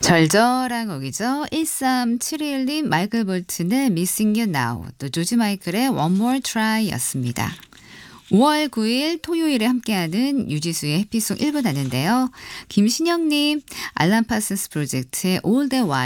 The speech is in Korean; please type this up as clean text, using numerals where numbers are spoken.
절절한 곡이죠. 1371님 마이클 볼튼의 Missing You Now, 또 조지 마이클의 One More Try였습니다. 5월 9일 토요일에 함께하는 유지수의 해피송 1부 났는데요. 김신영님 알람 파슨스 프로젝트의 All That While